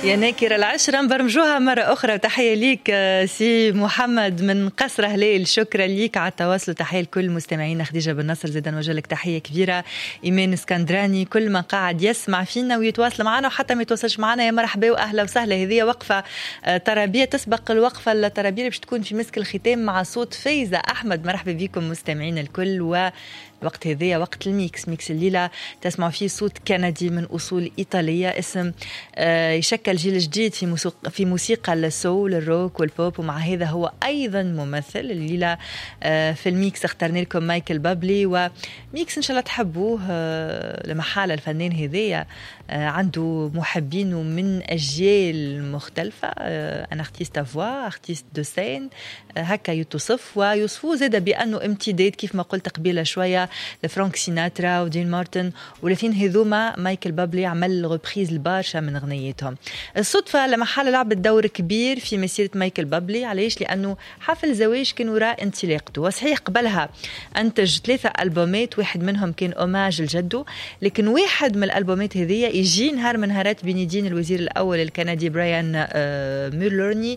يا ناكر العشرة نبرمجوها مرة أخرى. وتحية ليك سي محمد من قصر هليل، شكرا ليك على التواصل. وتحية لكل مستمعينا. خديجة بن نصر زيدا نوجهلك تحية كبيرة. إيمان اسكندراني، كل من قاعد يسمع فينا ويتواصل معنا وحتى ما يتواصلش معنا، يا مرحبا وأهلا وسهلا. هذه وقفة طربية تسبق الوقفة الطربية اللي باش تكون في مسك الختام مع صوت فايزة أحمد. مرحبا بكم مستمعين الكل. وقت هذية وقت الميكس، ميكس الليلة تسمعوا فيه صوت كندي من أصول إيطالية، اسم يشكل جيل جديد في موسيقى السول الروك والبوب، ومع هذا هو أيضا ممثل. الليلة في الميكس اخترنا لكم مايكل بابلي، وميكس إن شاء الله تحبوه لمحالة. الفنان هذية عنده محبين من أجيال مختلفة، أنا أرتيست أفوا، أرتيست دو سين، هكا يتصف ويوصفوه زادة بأنه امتداد كيف ما قلت قبيلة شوية لفرانك سيناترا ودين مارتن. والاثنين هذوما مايكل بابلي عمل غبريز البارشة من أغنيتهم. الصدفة لمحل لعبت دور كبير في مسيرة مايكل بابلي. عليش؟ لأنه حفل زواج كان وراء انطلاقته، وصحيح قبلها أنتج 3 ألبومات، واحد منهم كان أوماج لجده، لكن واحد من الألبومات هذه يجي نهار من نهارات بين يدين الوزير الأول الكندي برايان ميرلورني،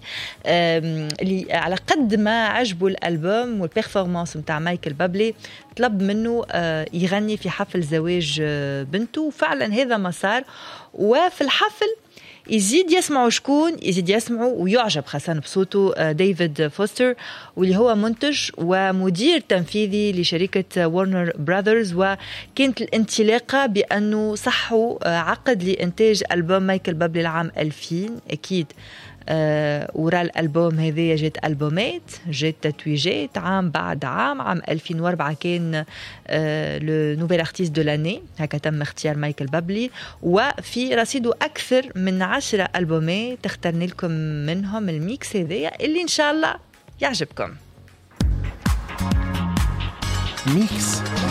اللي على قد ما عجبوا الألبوم والبيرفورمانس متاع مايكل بابلي طلب منه يغني في حفل زواج بنته، وفعلا هذا ما صار. وفي الحفل يزيد يسمعوا شكون؟ يزيد يسمعوا ويعجب خاصة بصوته ديفيد فوستر، واللي هو منتج ومدير تنفيذي لشركة وارنر براذرز. وكانت الانطلاقة بأنه صحوا عقد لإنتاج ألبوم مايكل بابلي العام 2000. أكيد وراء الألبوم هذه جات ألبومات، جات تتويجات عام بعد عام. عام 2004 كان لو نوفيل ارتيست دو لاني، هكا تم اختيار مايكل بابلي، وفي رصيده أكثر من 10 ألبومات اخترنا لكم منهم الميكس هذه اللي إن شاء الله يعجبكم. ميكس